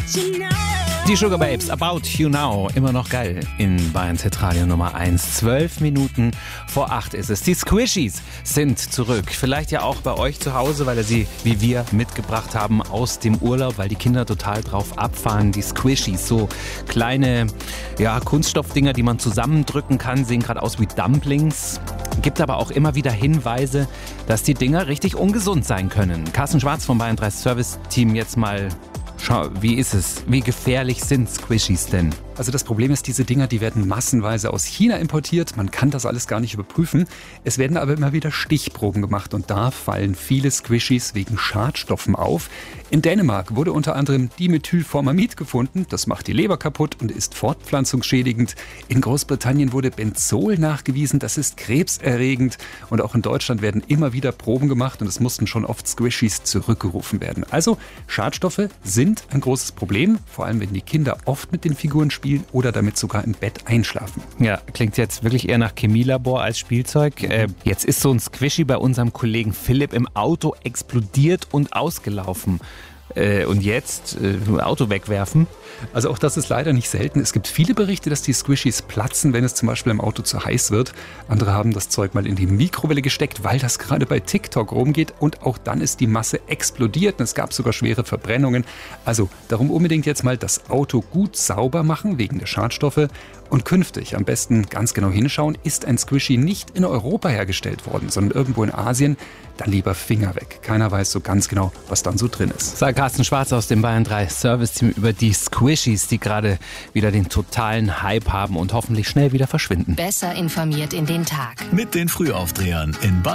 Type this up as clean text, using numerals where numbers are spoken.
Die Sugar Babes, About You Now, immer noch geil in Bayern Hitradio Nummer 1. 12 Minuten vor 8 ist es. Die Squishies sind zurück. Vielleicht ja auch bei euch zu Hause, weil ihr sie, wie wir, mitgebracht haben aus dem Urlaub, weil die Kinder total drauf abfahren. Die Squishies, so kleine Kunststoffdinger, die man zusammendrücken kann, sehen gerade aus wie Dumplings. Gibt aber auch immer wieder Hinweise, dass die Dinger richtig ungesund sein können. Carsten Schwarz vom Bayern 3 Service Team jetzt mal. Schau, wie ist es? Wie gefährlich sind Squishies denn? Also das Problem ist, diese Dinger, die werden massenweise aus China importiert. Man kann das alles gar nicht überprüfen. Es werden aber immer wieder Stichproben gemacht und da fallen viele Squishies wegen Schadstoffen auf. In Dänemark wurde unter anderem Dimethylformamid gefunden. Das macht die Leber kaputt und ist fortpflanzungsschädigend. In Großbritannien wurde Benzol nachgewiesen. Das ist krebserregend. Und auch in Deutschland werden immer wieder Proben gemacht und es mussten schon oft Squishies zurückgerufen werden. Also Schadstoffe sind ein großes Problem, vor allem wenn die Kinder oft mit den Figuren spielen oder damit sogar im Bett einschlafen. Ja, klingt jetzt wirklich eher nach Chemielabor als Spielzeug. Jetzt ist so ein Squishy bei unserem Kollegen Philipp im Auto explodiert und ausgelaufen. Und jetzt Auto wegwerfen? Also auch das ist leider nicht selten. Es gibt viele Berichte, dass die Squishies platzen, wenn es zum Beispiel im Auto zu heiß wird. Andere haben das Zeug mal in die Mikrowelle gesteckt, weil das gerade bei TikTok rumgeht. Und auch dann ist die Masse explodiert und es gab sogar schwere Verbrennungen. Also darum unbedingt jetzt mal das Auto gut sauber machen, wegen der Schadstoffe. Und künftig am besten ganz genau hinschauen, ist ein Squishy nicht in Europa hergestellt worden, sondern irgendwo in Asien, dann lieber Finger weg. Keiner weiß so ganz genau, was dann so drin ist. Sagt Carsten Schwarz aus dem Bayern 3 Service Team über die Squishies, die gerade wieder den totalen Hype haben und hoffentlich schnell wieder verschwinden. Besser informiert in den Tag. Mit den Frühaufdrehern in Bayern.